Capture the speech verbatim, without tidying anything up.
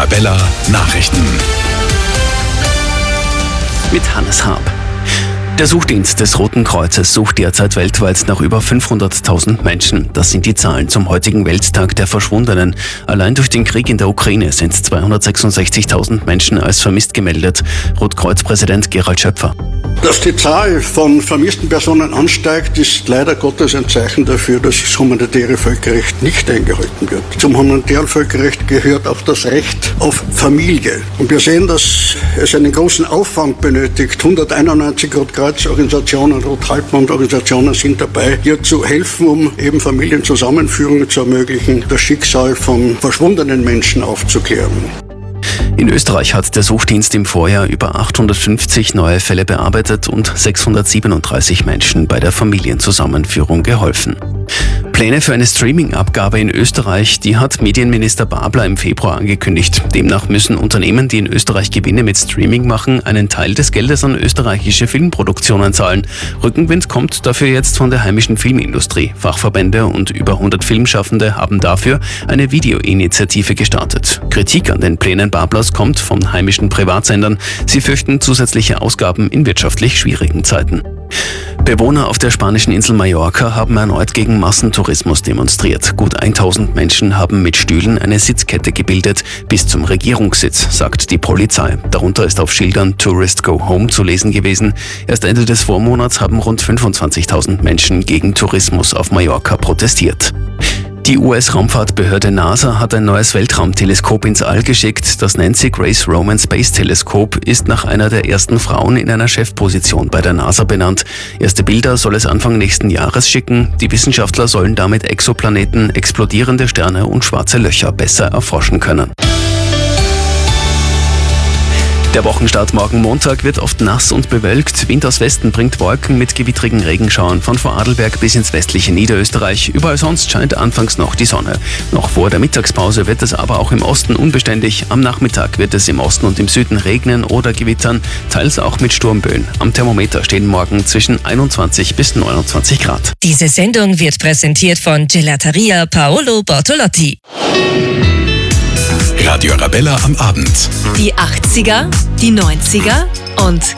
Arabella Nachrichten. Mit Hannes Haab. Der Suchdienst des Roten Kreuzes sucht derzeit weltweit nach über fünfhunderttausend Menschen. Das sind die Zahlen zum heutigen Welttag der Verschwundenen. Allein durch den Krieg in der Ukraine sind zweihundertsechsundsechzigtausend Menschen als vermisst gemeldet. Rotkreuz-Präsident Gerald Schöpfer. Dass die Zahl von vermissten Personen ansteigt, ist leider Gottes ein Zeichen dafür, dass das humanitäre Völkerrecht nicht eingehalten wird. Zum humanitären Völkerrecht gehört auch das Recht auf Familie. Und wir sehen, dass es einen großen Aufwand benötigt. hunderteinundneunzig Rotkreuz-Organisationen, Rothalbband-Organisationen sind dabei, hier zu helfen, um eben Familienzusammenführungen zu ermöglichen, das Schicksal von verschwundenen Menschen aufzuklären. In Österreich hat der Suchdienst im Vorjahr über achthundertfünfzig neue Fälle bearbeitet und sechshundertsiebenunddreißig Menschen bei der Familienzusammenführung geholfen. Pläne für eine Streaming-Abgabe in Österreich, die hat Medienminister Babler im Februar angekündigt. Demnach müssen Unternehmen, die in Österreich Gewinne mit Streaming machen, einen Teil des Geldes an österreichische Filmproduktionen zahlen. Rückenwind kommt dafür jetzt von der heimischen Filmindustrie. Fachverbände und über hundert Filmschaffende haben dafür eine Videoinitiative gestartet. Kritik an den Plänen Bablers kommt von heimischen Privatsendern. Sie fürchten zusätzliche Ausgaben in wirtschaftlich schwierigen Zeiten. Bewohner auf der spanischen Insel Mallorca haben erneut gegen Massentourismus demonstriert. Gut tausend Menschen haben mit Stühlen eine Sitzkette gebildet bis zum Regierungssitz, sagt die Polizei. Darunter ist auf Schildern Tourist Go Home zu lesen gewesen. Erst Ende des Vormonats haben rund fünfundzwanzigtausend Menschen gegen Tourismus auf Mallorca protestiert. Die U S-Raumfahrtbehörde NASA hat ein neues Weltraumteleskop ins All geschickt. Das Nancy Grace Roman Space Teleskop ist nach einer der ersten Frauen in einer Chefposition bei der NASA benannt. Erste Bilder soll es Anfang nächsten Jahres schicken. Die Wissenschaftler sollen damit Exoplaneten, explodierende Sterne und schwarze Löcher besser erforschen können. Der Wochenstart morgen Montag wird oft nass und bewölkt. Wind aus Westen bringt Wolken mit gewittrigen Regenschauern von Vorarlberg bis ins westliche Niederösterreich. Überall sonst scheint anfangs noch die Sonne. Noch vor der Mittagspause wird es aber auch im Osten unbeständig. Am Nachmittag wird es im Osten und im Süden regnen oder gewittern, teils auch mit Sturmböen. Am Thermometer stehen morgen zwischen einundzwanzig bis neunundzwanzig Grad. Diese Sendung wird präsentiert von Gelateria Paolo Bortolotti. Radio Arabella am Abend. Die achtziger, die neunziger und